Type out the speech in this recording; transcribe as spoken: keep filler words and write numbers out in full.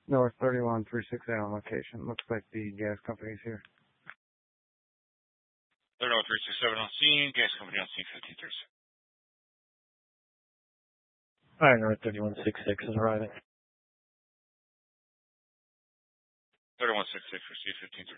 North thirty-one three six Allen location. Looks like the gas company's here. thirty-one three six seven on scene. Gas company on scene fifteen thirty-six. All right, North thirty-one sixty-six is arriving. thirty-one sixty-six, receive fifteen thirty-six.